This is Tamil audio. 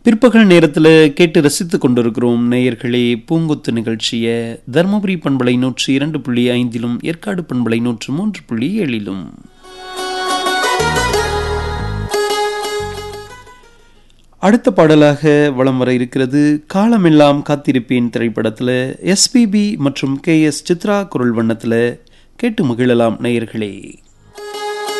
பிற்பகல் நேரத்தில் கேட்டு ரசித்து கொண்டிருக்கிறோம் நேயர்களே. பூங்குத்து நிகழ்ச்சியை தருமபுரி பண்பலை 102.5 ஏற்காடு பண்பலை 103.7. அடுத்த பாடலாக வலம் வர இருக்கிறது காலமெல்லாம் காத்திருப்பேன் திரைப்படத்தில் எஸ்பிபி மற்றும் KS சித்ரா குரல் வண்ணத்தில் கேட்டு மகிழலாம் நேயர்களே.